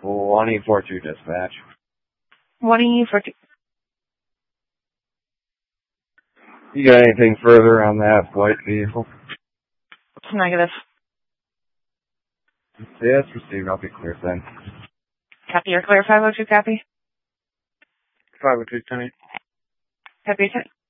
1E42 dispatch. 1E42. You got anything further on that white vehicle? It's negative. Yeah, it's received. I'll be clear then. Copy, you're clear. 502, copy. 502, 10. Copy, 10.